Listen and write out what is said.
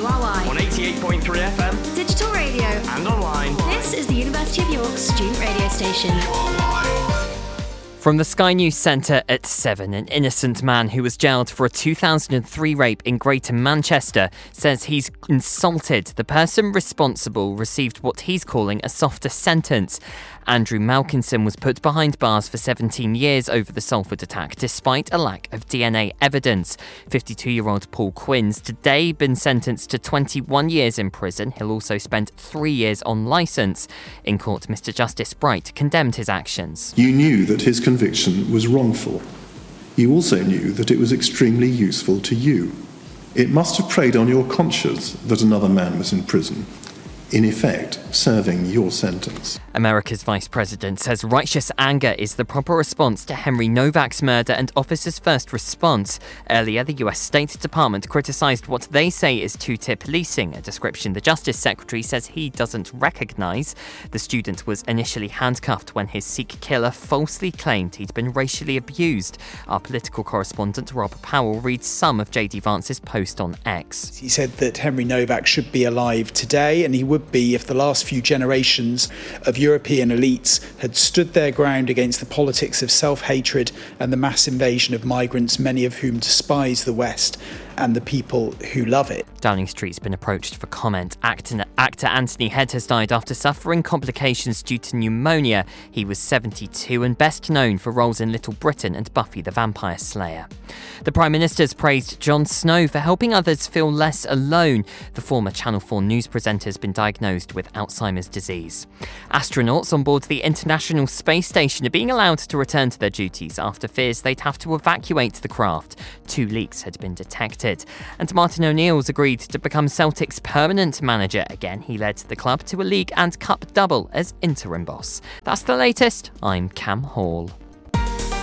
WRY. On 88.3 FM. Digital radio. And online. This is the University of York student radio station. From the Sky News Centre at 7, an innocent man who was jailed for a 2003 rape in Greater Manchester says he's insulted. The person responsible received what he's calling a softer sentence. Andrew Malkinson was put behind bars for 17 years over the Salford attack, despite a lack of DNA evidence. 52-year-old Paul Quinn's today been sentenced to 21 years in prison. He'll also spend 3 years on licence. In court, Mr Justice Bright condemned his actions. You knew that his conviction was wrongful. You also knew that it was extremely useful to you. It must have preyed on your conscience that another man was in prison, in effect, serving your sentence. America's Vice President says righteous anger is the proper response to Henry Novak's murder and officers' first response. Earlier, the US State Department criticised what they say is two-tier policing, a description the Justice Secretary says he doesn't recognise. The student was initially handcuffed when his Sikh killer falsely claimed he'd been racially abused. Our political correspondent Rob Powell reads some of JD Vance's post on X. He said that Henry Novak should be alive today, and he would be if the last few generations of European elites had stood their ground against the politics of self-hatred and the mass invasion of migrants, many of whom despise the West and the people who love it. Downing Street's been approached for comment. Actor Anthony Head has died after suffering complications due to pneumonia. He was 72 and best known for roles in Little Britain and Buffy the Vampire Slayer. The Prime Minister's praised Jon Snow for helping others feel less alone. The former Channel 4 news presenter has been diagnosed with Alzheimer's disease. Astronauts on board the International Space Station are being allowed to return to their duties after fears they'd have to evacuate the craft. 2 leaks had been detected. And Martin O'Neill's agreed to become Celtic's permanent manager again. He led the club to a league and cup double as interim boss. That's the latest. I'm Cam Hall.